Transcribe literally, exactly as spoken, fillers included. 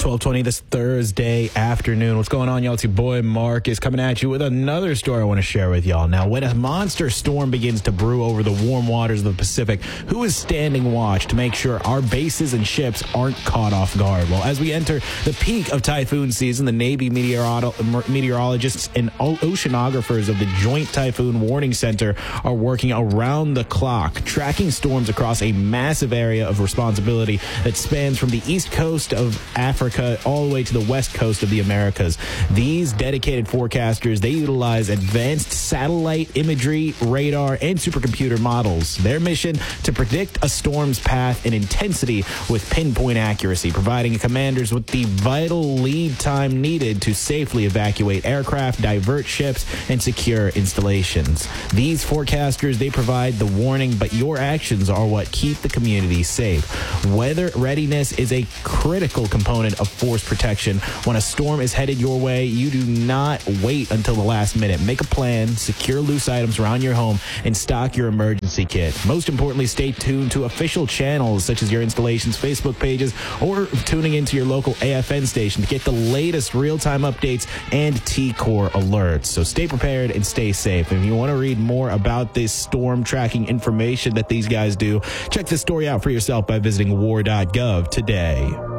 twelve twenty this Thursday afternoon. What's going on, y'all? It's your boy Marcus coming at you with another story I want to share with y'all. Now, when a monster storm begins to brew over the warm waters of the Pacific, who is standing watch to make sure our bases and ships aren't caught off guard? Well, as we enter the peak of typhoon season, the Navy meteorolo- meteorologists and o- oceanographers of the Joint Typhoon Warning Center are working around the clock, tracking storms across a massive area of responsibility that spans from the east coast of Africa all the way to the west coast of the Americas. These dedicated forecasters, they utilize advanced satellite imagery, radar, and supercomputer models. Their mission to predict a storm's path and intensity with pinpoint accuracy, providing commanders with the vital lead time needed to safely evacuate aircraft, divert ships, and secure installations. These forecasters, they provide the warning, but your actions are what keep the community safe. Weather readiness is a critical component of force protection. When a storm is headed your way, you do not wait until the last minute. Make a plan, secure loose items around your home, and stock your emergency kit. Most importantly, stay tuned to official channels such as your installation's Facebook pages or tuning into your local A F N station to get the latest real-time updates and T-Core alerts. So stay prepared and stay safe. And if you want to read more about this storm tracking information that these guys do, check this story out for yourself by visiting war dot gov today.